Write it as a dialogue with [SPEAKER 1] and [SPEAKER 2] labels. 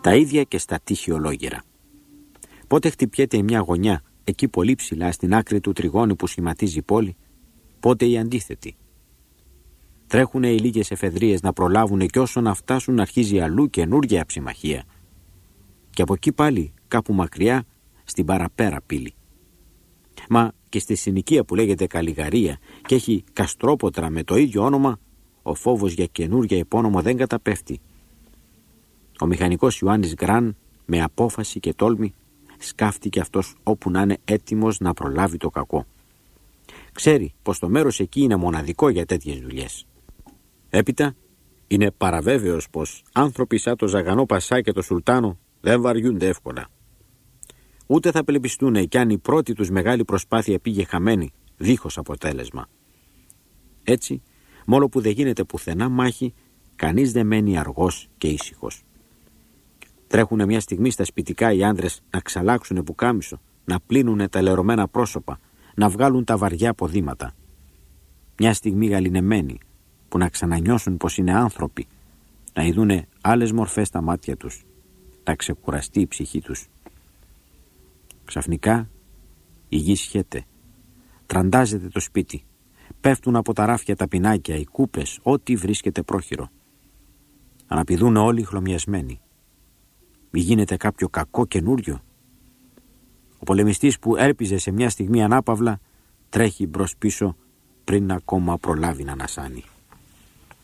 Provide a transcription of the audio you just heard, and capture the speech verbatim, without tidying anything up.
[SPEAKER 1] Τα ίδια και στα τυχιολόγερα. Πότε χτυπιέται μια γωνιά, εκεί πολύ ψηλά, στην άκρη του τριγώνου που σχηματίζει η πόλη, πότε η αντίθετη. Τρέχουνε οι λίγες εφεδρείες να προλάβουνε κι όσο να φτάσουν αρχίζει αλλού καινούργια ψημαχία. Και από εκεί πάλι, κάπου μακριά, στην παραπέρα πύλη. Μα και στη συνοικία που λέγεται Καλλιγαρία και έχει καστρόποτρα με το ίδιο όνομα, ο φόβος για καινούργια υπόνομο δεν καταπέφτει. Ο μηχανικός Ιωάννης Γκραν, με απόφαση και τόλμη, σκάφτηκε αυτός όπου να είναι έτοιμος να προλάβει το κακό. Ξέρει πως το μέρος εκεί είναι μοναδικό για τέτοιες δουλειές. Έπειτα, είναι παραβέβαιος πως άνθρωποι σαν το Ζαγανό Πασά και το Σουλτάνο δεν βαριούνται εύκολα. Ούτε θα πελεπιστούν κι αν η πρώτη τους μεγάλη προσπάθεια πήγε χαμένη, δίχως αποτέλεσμα. Έτσι, μόνο που δεν γίνεται πουθενά μάχη, κανείς δεν μένει αργός και ήσυχος. Τρέχουνε μια στιγμή στα σπιτικά οι άνδρες να ξαλάξουνε πουκάμισο, να πλύνουνε τα λερωμένα πρόσωπα, να βγάλουν τα βαριά ποδήματα. Μια στιγμή γαληνεμένοι, που να ξανανιώσουν πως είναι άνθρωποι, να ειδούνε άλλες μορφές στα μάτια τους, να ξεκουραστεί η ψυχή τους. Ξαφνικά η γη σχέται, τραντάζεται το σπίτι, πέφτουν από τα ράφια τα πινάκια, οι κούπες, ό,τι βρίσκεται πρόχειρο. Αναπηδούν όλοι χλωμιασμένοι. Μη γίνεται κάποιο κακό καινούριο. Ο πολεμιστής που έλπιζε σε μια στιγμή ανάπαυλα τρέχει μπρος πίσω πριν ακόμα προλάβει να ανασάνει.